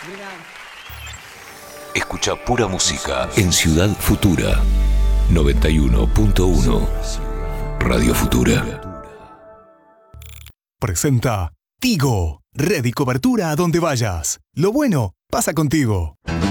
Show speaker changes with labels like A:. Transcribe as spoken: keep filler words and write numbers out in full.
A: Escucha pura música en Ciudad Futura. noventa y uno punto uno Radio Futura.
B: Presenta Tigo. Red y cobertura a donde vayas. Lo bueno pasa contigo.